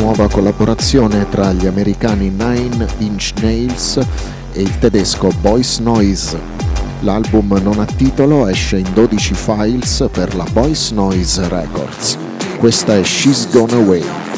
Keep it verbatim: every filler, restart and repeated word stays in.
nuova collaborazione tra gli americani Nine Inch Nails e il tedesco Boys Noise. L'album non ha titolo esce in dodici files per la Boys Noise Records. Questa è She's Gone Away.